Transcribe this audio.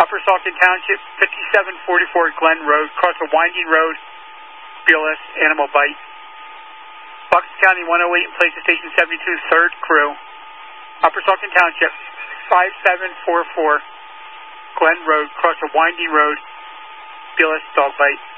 Upper Salton Township, 5744 Glen Road, across a winding road, BLS animal bite. Bucks County 108 and Places Station 72, third crew. Upper Salton Township, 5744 Glen Road, across a winding road, BLS dog bite.